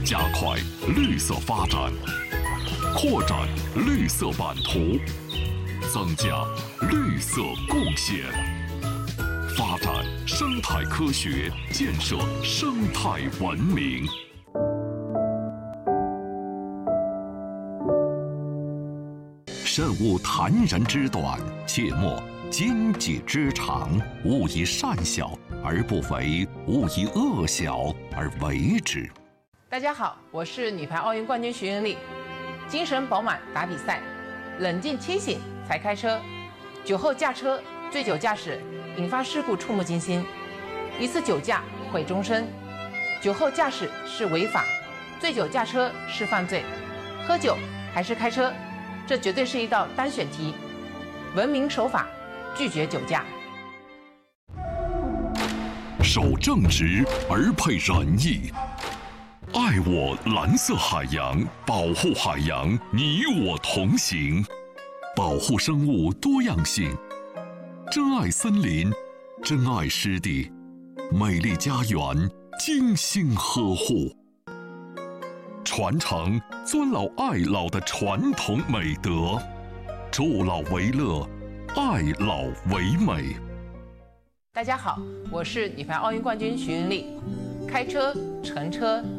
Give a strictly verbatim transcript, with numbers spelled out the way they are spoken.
加快绿色发展，扩展绿色版图，增加绿色贡献，发展生态科学，建设生态文明。慎勿谈人之短，切莫奸己之长。勿以善小而不为，勿以恶小而为之。 大家好，我是女排奥运冠军徐云丽。精神饱满打比赛，冷静清醒才开车。酒后驾车、醉酒驾驶引发事故触目惊心，一次酒驾毁终身。酒后驾驶是违法，醉酒驾车是犯罪。喝酒还是开车，这绝对是一道单选题。文明守法，拒绝酒驾。 守正直而配仁义，爱我蓝色海洋，保护海洋，你我同行。保护生物多样性，珍爱森林，珍爱湿地，美丽家园，精心呵护。传承尊老爱老的传统美德，助老为乐，爱老为美。 大家好，我是女排奥运冠军徐云丽。开车、乘车